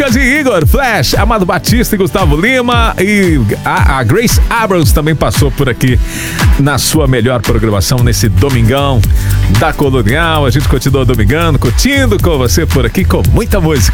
música de Igor, Flash, Amado Batista e Gustavo Lima. E a Grace Abrams também passou por aqui na sua melhor programação nesse domingão da Colonial. A gente continua domingando, curtindo com você por aqui com muita música.